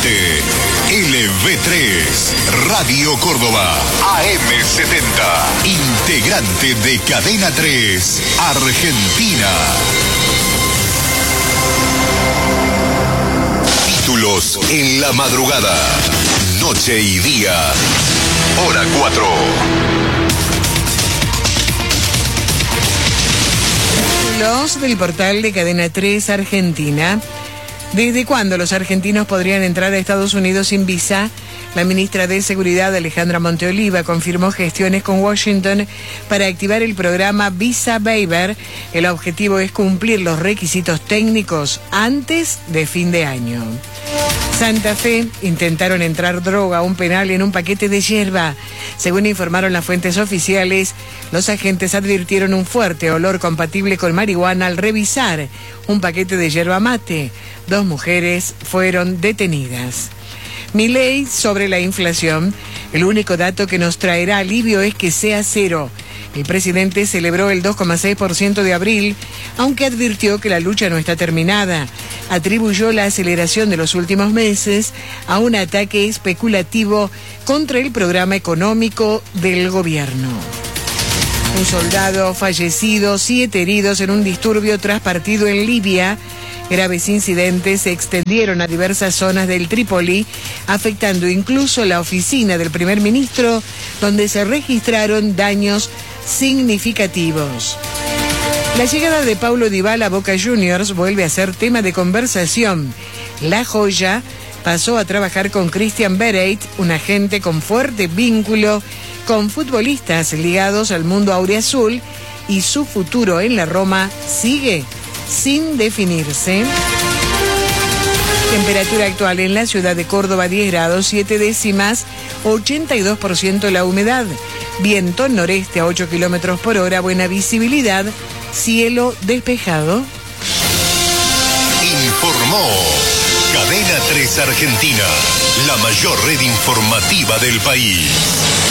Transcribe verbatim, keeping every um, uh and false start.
transmite L V tres, Radio Córdoba, A M setenta, integrante de Cadena tres, Argentina. Títulos en la madrugada, noche y día, hora cuatro. Títulos del portal de Cadena tres Argentina. ¿Desde cuándo los argentinos podrían entrar a Estados Unidos sin visa? La ministra de Seguridad, Alejandra Monteoliva, confirmó gestiones con Washington para activar el programa Visa Waiver. El objetivo es cumplir los requisitos técnicos antes de fin de año. Santa Fe, intentaron entrar droga a un penal en un paquete de yerba. Según informaron las fuentes oficiales, los agentes advirtieron un fuerte olor compatible con marihuana al revisar un paquete de yerba mate. Dos mujeres fueron detenidas. Milei sobre la inflación. El único dato que nos traerá alivio es que sea cero. El presidente celebró el dos coma seis por ciento de abril, aunque advirtió que la lucha no está terminada. Atribuyó la aceleración de los últimos meses a un ataque especulativo contra el programa económico del gobierno. Un soldado fallecido, siete heridos en un disturbio tras partido en Libia. Graves incidentes se extendieron a diversas zonas del Trípoli, afectando incluso la oficina del primer ministro, donde se registraron daños significativos. La llegada de Paulo Dybala a Boca Juniors vuelve a ser tema de conversación. La joya pasó a trabajar con Christian Bereit, un agente con fuerte vínculo con futbolistas ligados al mundo auriazul, y su futuro en la Roma sigue sin definirse. Temperatura actual en la ciudad de Córdoba, diez grados, siete décimas, ochenta y dos por ciento la humedad. Viento noreste a ocho kilómetros por hora, buena visibilidad, cielo despejado. Informó Cadena tres Argentina, la mayor red informativa del país.